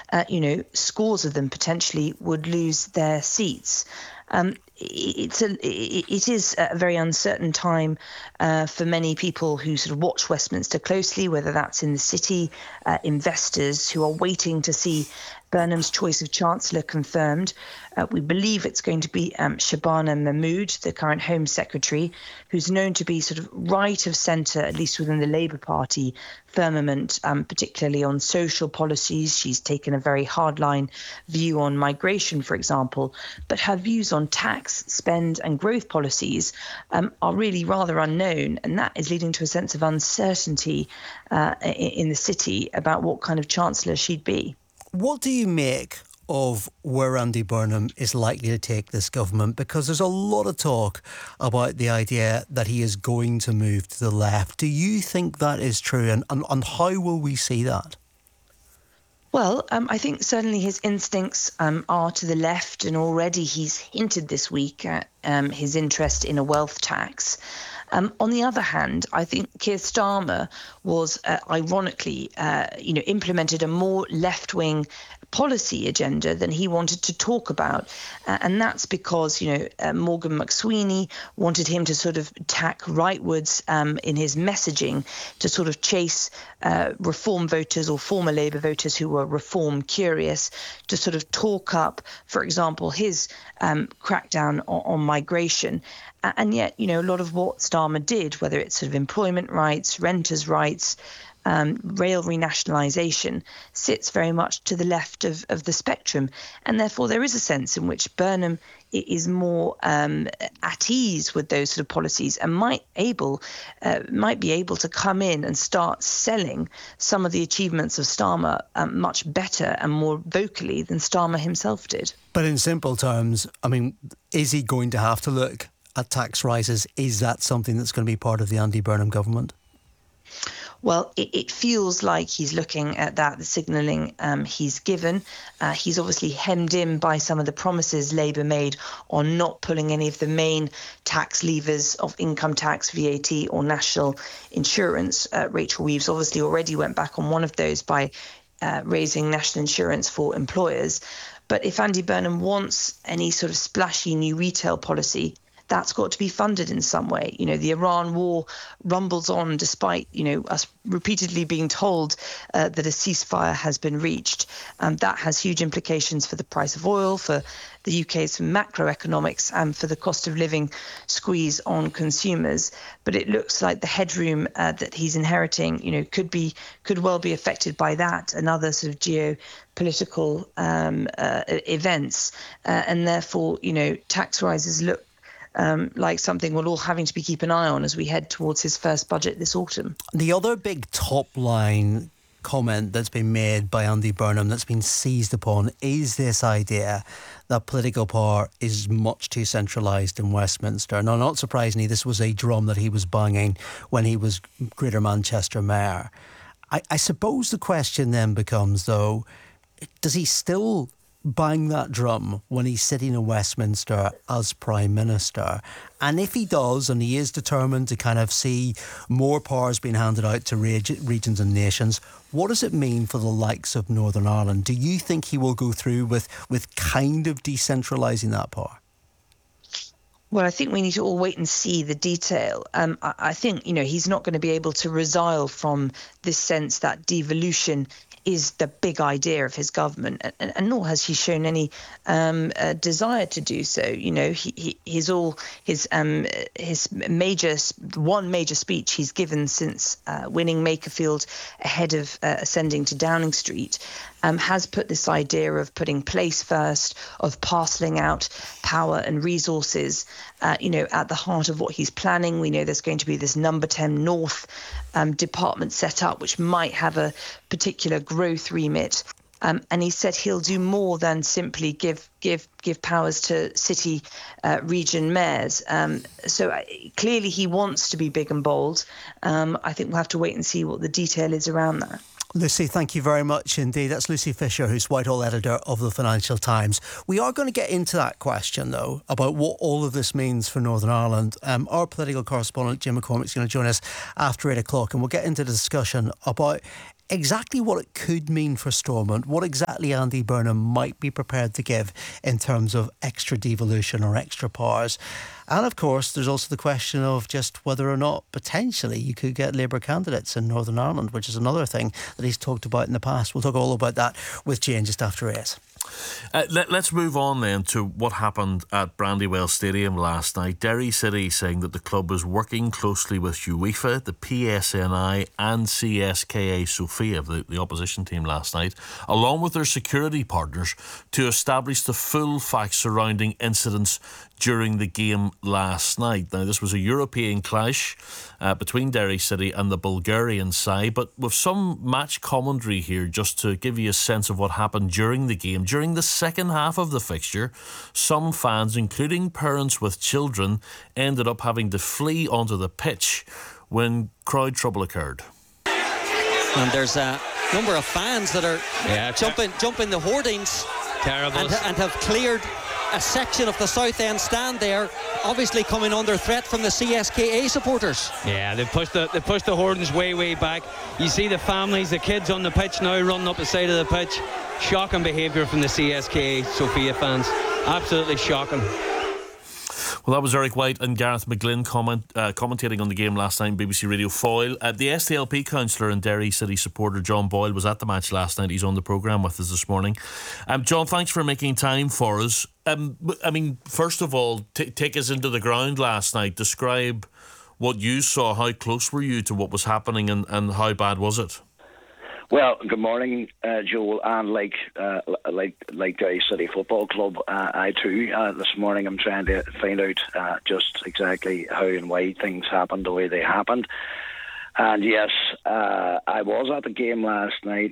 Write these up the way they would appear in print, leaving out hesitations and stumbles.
scores of them potentially would lose their seats. It is a very uncertain time for many people who sort of watch Westminster closely, whether that's in the city, investors who are waiting to see Burnham's choice of Chancellor confirmed. We believe it's going to be Shabana Mahmood, the current Home Secretary, who's known to be sort of right of centre, at least within the Labour Party firmament, particularly on social policies. She's taken a very hardline view on migration, for example, but her views on tax, spend and growth policies are really rather unknown, and that is leading to a sense of uncertainty in the city about what kind of Chancellor she'd be. What do you make of where Andy Burnham is likely to take this government? Because there's a lot of talk about the idea that he is going to move to the left. Do you think that is true? And how will we see that? Well, I think certainly his instincts are to the left, and already he's hinted this week at his interest in a wealth tax. On the other hand, I think Keir Starmer was, ironically, implemented a more left-wing policy agenda than he wanted to talk about. And that's because, Morgan McSweeney wanted him to sort of tack rightwards in his messaging to sort of chase reform voters or former Labour voters who were reform curious, to sort of talk up, for example, his crackdown on migration. And yet, a lot of what Starmer did, whether it's sort of employment rights, renters' rights, rail renationalisation, sits very much to the left of the spectrum. And therefore, there is a sense in which Burnham is more at ease with those sort of policies and might be able to come in and start selling some of the achievements of Starmer much better and more vocally than Starmer himself did. But in simple terms, is he going to have to look at tax rises? Is that something that's going to be part of the Andy Burnham government? Well, it feels like he's looking at that, the signalling he's given. He's obviously hemmed in by some of the promises Labour made on not pulling any of the main tax levers of income tax, VAT or national insurance. Rachel Reeves obviously already went back on one of those by raising national insurance for employers. But if Andy Burnham wants any sort of splashy new retail policy, that's got to be funded in some way. The Iran war rumbles on despite, us repeatedly being told that a ceasefire has been reached. That has huge implications for the price of oil, for the UK's macroeconomics and for the cost of living squeeze on consumers. But it looks like the headroom that he's inheriting, could well be affected by that and other sort of geopolitical events. And therefore, tax rises look like something we're all having to keep an eye on as we head towards his first budget this autumn. The other big top line comment that's been made by Andy Burnham that's been seized upon is this idea that political power is much too centralised in Westminster. Now, not surprisingly, this was a drum that he was banging when he was Greater Manchester Mayor. I suppose the question then becomes, though, does he still bang that drum when he's sitting in Westminster as Prime Minister? And if he does, and he is determined to kind of see more powers being handed out to regions and nations, what does it mean for the likes of Northern Ireland? Do you think he will go through with kind of decentralising that power? Well, I think we need to all wait and see the detail. I think, he's not going to be able to resile from this sense that devolution is the big idea of his government, and nor has he shown any desire to do so. His major speech he's given since winning Makerfield ahead of ascending to Downing Street has put this idea of putting place first, of parcelling out power and resources, at the heart of what he's planning. We know there's going to be this Number 10 North department set up, which might have a particular growth remit. And he said he'll do more than simply give powers to city region mayors. So clearly he wants to be big and bold. I think we'll have to wait and see what the detail is around that. Lucy, thank you very much indeed. That's Lucy Fisher, who's Whitehall editor of the Financial Times. We are going to get into that question, though, about what all of this means for Northern Ireland. Our political correspondent, Jim McCormick, is going to join us after 8 o'clock, and we'll get into the discussion about exactly what it could mean for Stormont, what exactly Andy Burnham might be prepared to give in terms of extra devolution or extra powers. And of course, there's also the question of just whether or not potentially you could get Labour candidates in Northern Ireland, which is another thing that he's talked about in the past. We'll talk all about that with Jane just after 8. Let's move on then to what happened at Brandywell Stadium last night. Derry City saying that the club is working closely with UEFA, the PSNI and CSKA Sofia, the opposition team last night, along with their security partners, to establish the full facts surrounding incidents during the game last night. Now, this was a European clash between Derry City and the Bulgarian side, but with some match commentary here just to give you a sense of what happened during the game. During the second half of the fixture, some fans, including parents with children, ended up having to flee onto the pitch when crowd trouble occurred. And there's a number of fans that are jumping the hoardings. Terrible. And have cleared a section of the South End stand there, obviously coming under threat from the CSKA supporters. Yeah, they pushed the hoardings way back. You see the families, the kids on the pitch now running up the side of the pitch. Shocking behaviour from the CSKA Sofia fans. Absolutely shocking. Well, that was Eric White and Gareth McGlynn commentating on the game last night on BBC Radio Foyle. The SDLP councillor and Derry City supporter John Boyle was at the match last night. He's on the programme with us this morning. John, thanks for making time for us. I mean, first of all, take us into the ground last night. Describe what you saw. How close were you to what was happening, and how bad was it? Well, good morning, Joel. And like Derry City Football Club, I too this morning I'm trying to find out just exactly how and why things happened the way they happened. And yes, I was at the game last night.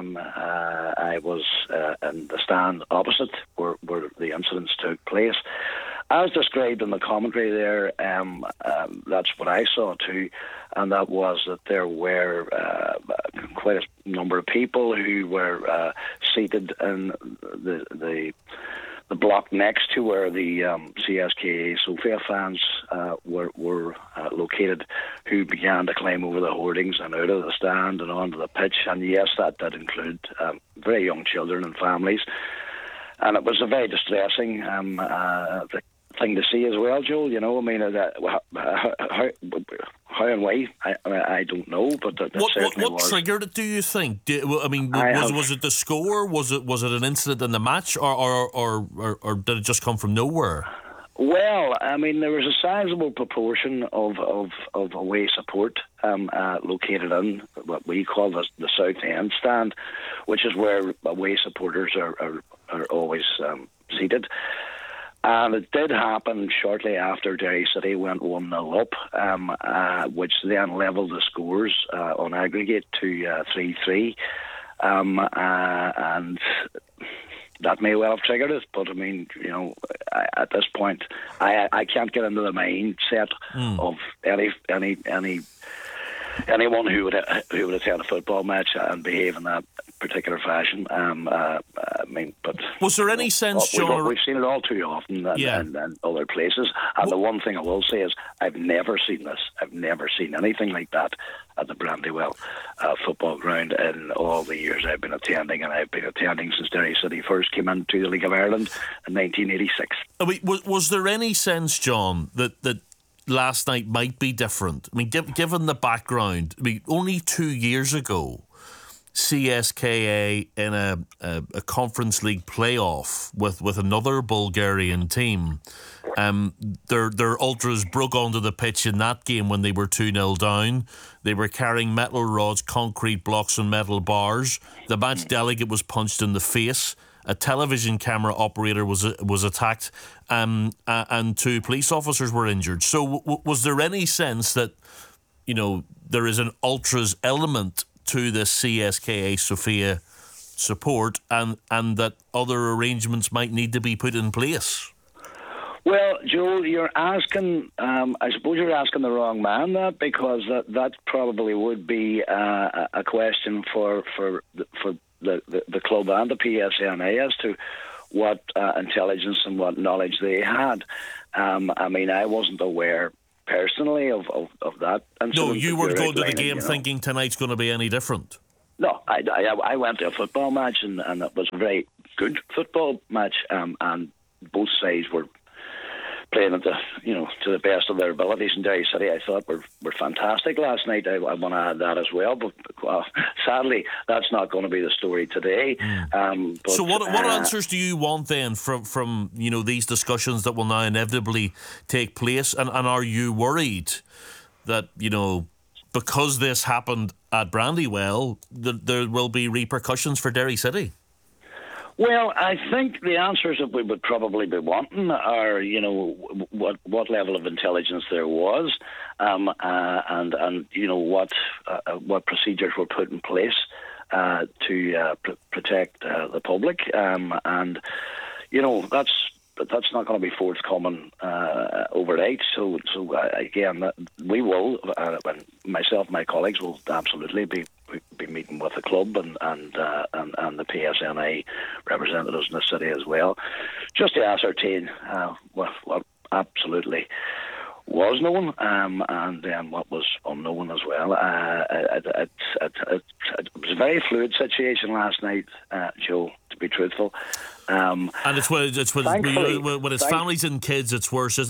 I was in the stand opposite where the incidents took place. As described in the commentary there, that's what I saw too, and that was that there were quite a number of people who were seated in the block next to where the CSKA Sofia fans were located, who began to climb over the hoardings and out of the stand and onto the pitch. And yes, that did include very young children and families. And it was a very distressing thing to see as well, Joel. You know, I mean, how and why, I don't know, but that certainly what triggered it, do you think? Was it the score? Was it an incident in the match, or did it just come from nowhere? Well, I mean, there was a sizable proportion of away support located in what we call the South End stand, which is where away supporters are always seated. And it did happen shortly after Derry City went 1-0 up, which then levelled the scores on aggregate to 3-3. And that may well have triggered it, but I mean, you know, at this point, I can't get into the mindset of anyone who would attend a football match and behave in that particular fashion. I mean, but was there any sense, John? We've seen it all too often in other places. And the one thing I will say is, I've never seen this. I've never seen anything like that at the Brandywell football ground in all the years I've been attending, and I've been attending since Derry City first came into the League of Ireland in 1986. Was there any sense, John, that last night might be different? I mean, given the background, I mean, only 2 years ago, CSKA in a Conference League playoff with another Bulgarian team, their ultras broke onto the pitch in that game when they were 2-0 down. They were carrying metal rods, concrete blocks and metal bars. The match delegate was punched in the face. A television camera operator was attacked, and 2 police officers were injured. So was there any sense that, you know, there is an ultras element to the CSKA Sofia support, and that other arrangements might need to be put in place? Well, Joel, you're asking. I suppose you're asking the wrong man that, because that probably would be a question for the club and the PSNA as to what intelligence and what knowledge they had. I mean, I wasn't aware personally of that incident. No, you weren't going to the game thinking tonight's going to be any different. No, I went to a football match, and it was a very good football match, and both sides were playing at to the best of their abilities. And Derry City, I thought, were fantastic last night. I want to add that as well, but sadly, that's not going to be the story today. So what answers do you want then from these discussions that will now inevitably take place? And are you worried that, because this happened at Brandywell, there will be repercussions for Derry City? Well, I think the answers that we would probably be wanting are, what level of intelligence there was, and what procedures were put in place to protect the public, and that's not going to be forthcoming overnight. So again, we will, myself, my colleagues will absolutely be meeting with the club and the PSNI representatives in the city as well, just to ascertain what absolutely was known and then what was unknown as well. It was a very fluid situation last night, Joe, to be truthful. And it's when it's families and kids, it's worse, isn't it?